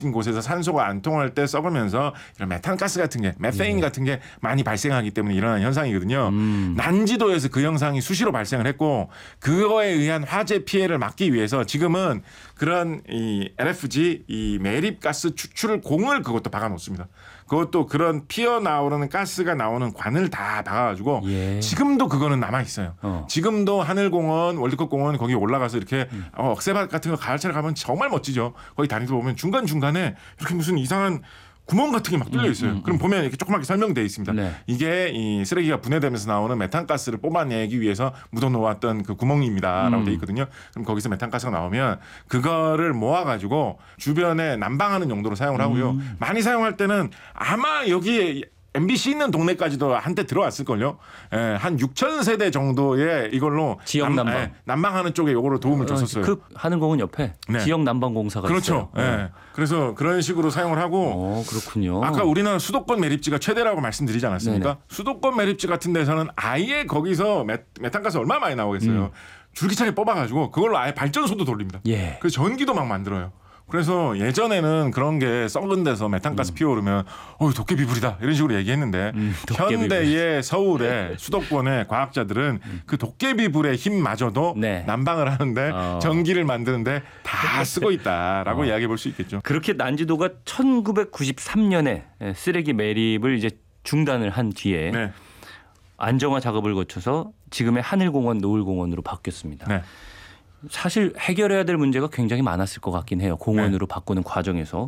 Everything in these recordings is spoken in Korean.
곳에서 산소가 안 통할 때 썩으면서 이런 메탄가스 같은 게 메테인 같은 게 많이 발생하기 때문에 일어나는 현상이거든요. 난지도에서 그 현상이 수시로 발생을 했고 그거에 의한 화재 피해를 막기 위해서 지금은 그런 이 LFG 이 매립가스 추출 공을 그것도 박아놓습니다. 그것도 그런 피어 나오는 가스가 나오는 관을 다 박아가지고 지금도 그거는 남아 있어요. 지금도 하늘공원, 월드컵공원 거기 올라가서 이렇게 억새밭 같은 거 가을철에 가면 정말 멋지죠. 거기 다니다 보면 중간 중간에 이렇게 무슨 이상한 구멍 같은 게 막 뚫려 있어요. 그럼 보면 이렇게 조그맣게 설명되어 있습니다. 네. 이게 이 쓰레기가 분해되면서 나오는 메탄가스를 뽑아내기 위해서 묻어놓았던 그 구멍입니다라고 되어 있거든요. 그럼 거기서 메탄가스가 나오면 그거를 모아가지고 주변에 난방하는 용도로 사용을 하고요. 많이 사용할 때는 아마 여기에 MBC 있는 동네까지도 한때 들어왔을걸요. 한 6천 세대 정도의 이걸로 지역 난방. 난방하는 쪽에 이거로 도움을 줬었어요. 그 하늘공원 옆에 지역 난방공사가 그렇죠. 있어요. 그래서 그런 식으로 사용을 하고 그렇군요. 아까 우리나라 수도권 매립지가 최대라고 말씀드리지 않았습니까? 네네. 수도권 매립지 같은 데서는 아예 거기서 메탄가스 얼마나 많이 나오겠어요. 줄기차게 뽑아가지고 그걸로 아예 발전소도 돌립니다. 그래서 전기도 막 만들어요. 그래서 예전에는 그런 게 썩은 데서 메탄가스 피어오르면 도깨비불이다 이런 식으로 얘기했는데 현대의 서울의 수도권의 과학자들은 그 도깨비불의 힘마저도 난방을 하는데 전기를 만드는데 다 쓰고 있다라고 이야기해 볼 수 있겠죠. 그렇게 난지도가 1993년에 쓰레기 매립을 이제 중단을 한 뒤에 안정화 작업을 거쳐서 지금의 하늘공원, 노을공원으로 바뀌었습니다. 사실 해결해야 될 문제가 굉장히 많았을 것 같긴 해요. 공원으로 바꾸는 과정에서.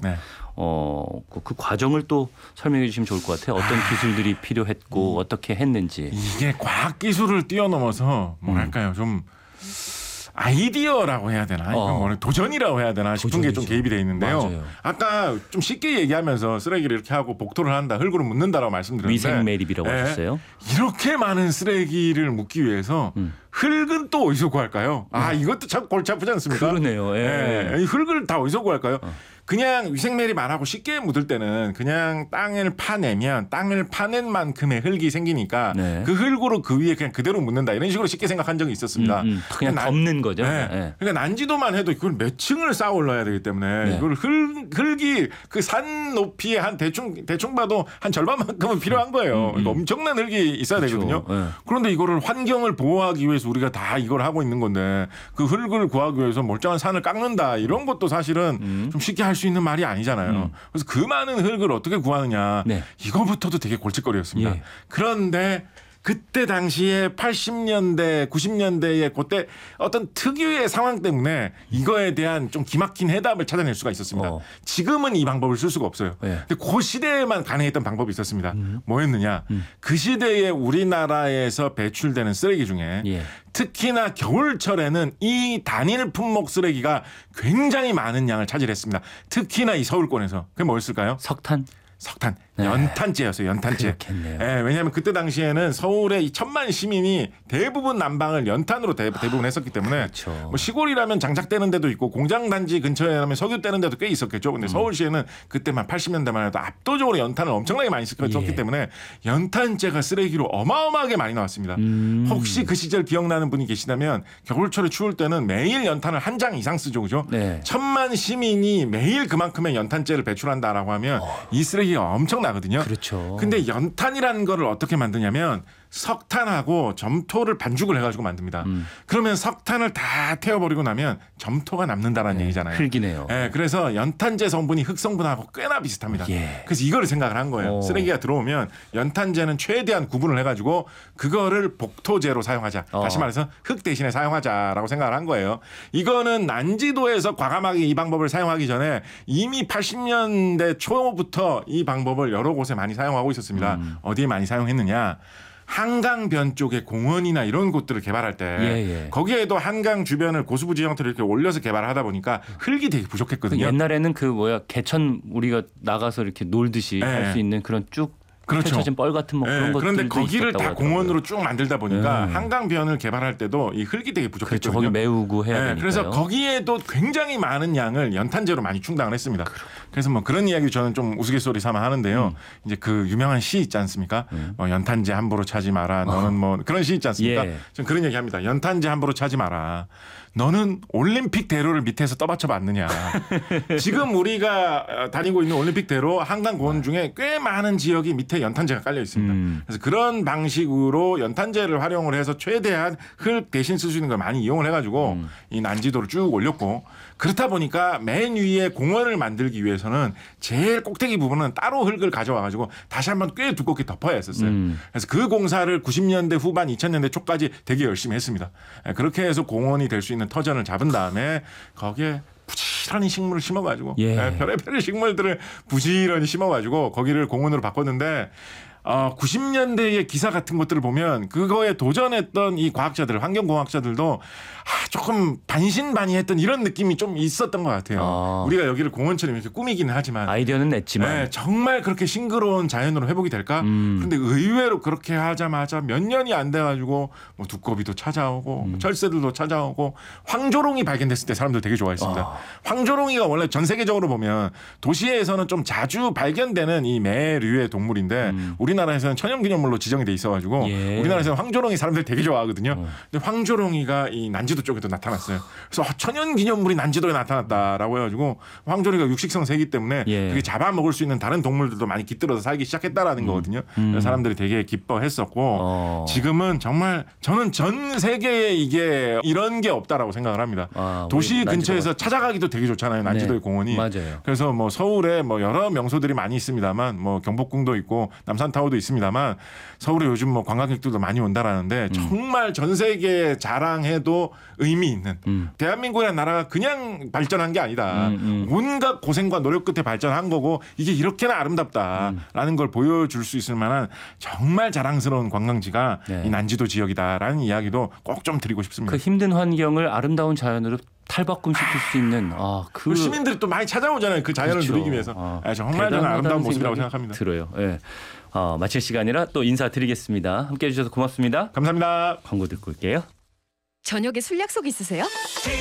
그 과정을 또 설명해 주시면 좋을 것 같아요. 어떤 기술들이 필요했고 어떻게 했는지. 이게 과학 기술을 뛰어넘어서 뭐랄까요. 좀 아이디어라고 해야 되나 이건 뭐 도전이라고 해야 되나 싶은 게 좀 개입이 돼 있는데요. 맞아요. 아까 좀 쉽게 얘기하면서 쓰레기를 이렇게 하고 복토를 한다, 흙으로 묻는다라고 말씀드렸는데 위생 매립이라고 하셨어요. 이렇게 많은 쓰레기를 묻기 위해서 흙은 또 어디서 구할까요? 이것도 참 골치 아프지 않습니까? 그러네요. 이 흙을 다 어디서 구할까요? 그냥 위생 매립 안 하고 쉽게 묻을 때는 그냥 땅을 파내면 땅을 파낸 만큼의 흙이 생기니까 그 흙으로 그 위에 그냥 그대로 묻는다 이런 식으로 쉽게 생각한 적이 있었습니다. 그냥 덮는 거죠. 그러니까 난지도만 해도 그걸 몇 층을 쌓아 올라야 되기 때문에 이걸 흙이 그 산 높이에 한 대충 봐도 한 절반만큼은 필요한 거예요. 그러니까 엄청난 흙이 있어야 되거든요. 그런데 이거를 환경을 보호하기 위해서 우리가 다 이걸 하고 있는 건데 그 흙을 구하기 위해서 멀쩡한 산을 깎는다 이런 것도 사실은 좀 쉽게 할 수 있는 말이 아니잖아요. 그래서 그 많은 흙을 어떻게 구하느냐 이거부터도 되게 골칫거리였습니다. 그런데 그때 당시에 80년대, 90년대에 그때 어떤 특유의 상황 때문에 이거에 대한 좀 기막힌 해답을 찾아낼 수가 있었습니다. 지금은 이 방법을 쓸 수가 없어요. 근데 그 시대에만 가능했던 방법이 있었습니다. 뭐였느냐? 그 시대에 우리나라에서 배출되는 쓰레기 중에 특히나 겨울철에는 이 단일 품목 쓰레기가 굉장히 많은 양을 차지했습니다. 특히나 이 서울권에서. 그게 뭐였을까요? 석탄, 연탄재였어요. 연탄재. 왜냐하면 그때 당시에는 서울의 1,000만 시민이 대부분 난방을 연탄으로 대부분 했었기 때문에 뭐 시골이라면 장작되는 데도 있고 공장 단지 근처에라면 석유 떼는 데도 꽤 있었겠죠. 근데 서울시에는 그때만 80년대만 해도 압도적으로 연탄을 엄청나게 많이 썼기 때문에 연탄재가 쓰레기로 어마어마하게 많이 나왔습니다. 혹시 그 시절 기억나는 분이 계시다면 겨울철에 추울 때는 매일 연탄을 한 장 이상 쓰죠. 그죠? 1,000만 시민이 매일 그만큼의 연탄재를 배출한다라고 하면 이 쓰레기가 엄청나거든요. 그렇죠. 근데 연탄이라는 거를 어떻게 만드냐면 석탄하고 점토를 반죽을 해가지고 만듭니다. 그러면 석탄을 다 태워버리고 나면 점토가 남는다라는 얘기잖아요. 흙이네요. 그래서 연탄재 성분이 흙 성분하고 꽤나 비슷합니다. 그래서 이거를 생각을 한 거예요. 쓰레기가 들어오면 연탄재는 최대한 구분을 해가지고 그거를 복토재로 사용하자. 다시 말해서 흙 대신에 사용하자라고 생각을 한 거예요. 이거는 난지도에서 과감하게 이 방법을 사용하기 전에 이미 80년대 초부터 이 방법을 여러 곳에 많이 사용하고 있었습니다. 어디에 많이 사용했느냐? 한강변 쪽에 공원이나 이런 곳들을 개발할 때 거기에도 한강 주변을 고수부 지형토를 이렇게 올려서 개발하다 보니까 흙이 되게 부족했거든요. 옛날에는 개천 우리가 나가서 이렇게 놀듯이 할 수 있는 그런 쭉 펼쳐진 뻘 같은 그런 것들도 그런데 거기를 다 하더라고요. 공원으로 쭉 만들다 보니까 한강변을 개발할 때도 이 흙이 되게 부족했거든요. 거기 메우고 해야 되니까요. 그래서 거기에도 굉장히 많은 양을 연탄재로 많이 충당을 했습니다. 그래서 뭐 그런 이야기 저는 좀 우스갯소리 삼아 하는데요. 이제 그 유명한 시 있지 않습니까? 연탄재 함부로 차지 마라. 너는 뭐 그런 시 있지 않습니까? 예. 전 그런 얘기 합니다. 연탄재 함부로 차지 마라. 너는 올림픽 대로를 밑에서 떠받쳐 봤느냐. 지금 우리가 다니고 있는 올림픽 대로 한강공원 중에 꽤 많은 지역이 밑에 연탄재가 깔려 있습니다. 그래서 그런 방식으로 연탄재를 활용을 해서 최대한 흙 대신 쓸 수 있는 걸 많이 이용을 해가지고 이 난지도를 쭉 올렸고 그렇다 보니까 맨 위에 공원을 만들기 위해서는 제일 꼭대기 부분은 따로 흙을 가져와가지고 다시 한번 꽤 두껍게 덮어야 했었어요. 그래서 그 공사를 90년대 후반 2000년대 초까지 되게 열심히 했습니다. 그렇게 해서 공원이 될 수 있는 터전을 잡은 다음에 거기에 부지런히 식물을 심어가지고 별의별 식물들을 부지런히 심어가지고 거기를 공원으로 바꿨는데 90년대의 기사 같은 것들을 보면 그거에 도전했던 이 과학자들, 환경공학자들도 조금 반신반의했던 이런 느낌이 좀 있었던 것 같아요. 우리가 여기를 공원처럼 이렇게 꾸미기는 하지만 아이디어는 냈지만 정말 그렇게 싱그러운 자연으로 회복이 될까? 그런데 의외로 그렇게 하자마자 몇 년이 안 돼가지고 뭐 두꺼비도 찾아오고 철새들도 찾아오고 황조롱이 발견됐을 때 사람들 되게 좋아했습니다. 황조롱이가 원래 전 세계적으로 보면 도시에서는 좀 자주 발견되는 이 매류의 동물인데 우리나라에서는 천연기념물로 지정이 돼 있어가지고 우리나라에서는 황조롱이 사람들이 되게 좋아하거든요. 근데 황조롱이가 이 난지도 쪽에도 나타났어요. 그래서 천연기념물이 난지도에 나타났다라고 해가지고 황조롱이가 육식성새이기 때문에 그게 잡아먹을 수 있는 다른 동물들도 많이 깃들어서 살기 시작했다라는 거거든요. 그래서 사람들이 되게 기뻐했었고 지금은 정말 저는 전 세계에 이게 이런 게 없다라고 생각을 합니다. 도시 근처에서 찾아가기도 되게 좋잖아요. 난지도의 공원이. 맞아요. 그래서 뭐 서울에 뭐 여러 명소들이 많이 있습니다만 뭐 경복궁도 있고 남산타워도 있습니다만 서울에 요즘 뭐 관광객들도 많이 온다라는데 정말 전 세계에 자랑해도 의미 있는 대한민국이라는 나라가 그냥 발전한 게 아니다. 온갖 고생과 노력 끝에 발전한 거고 이게 이렇게나 아름답다라는 걸 보여줄 수 있을 만한 정말 자랑스러운 관광지가 이 난지도 지역이다라는 이야기도 꼭 좀 드리고 싶습니다. 그 힘든 환경을 아름다운 자연으로 탈바꿈시킬 수 있는 그 시민들이 또 많이 찾아오잖아요. 그 자연을 누리기 위해서. 정말 저는 아름다운 모습이라고 생각합니다. 들어요. 마칠 시간이라 또 인사드리겠습니다. 함께해 주셔서 고맙습니다. 감사합니다. 광고 듣고 올게요. 저녁에 술 약속 있으세요?